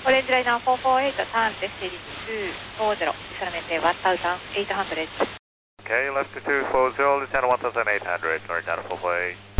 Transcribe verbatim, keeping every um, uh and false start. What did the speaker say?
Orange Liner four four eight, turn left heading two four zero, solamente one thousand eight hundred. Okay, left two four zero, descend one thousand eight hundred, Orange Liner four four eight.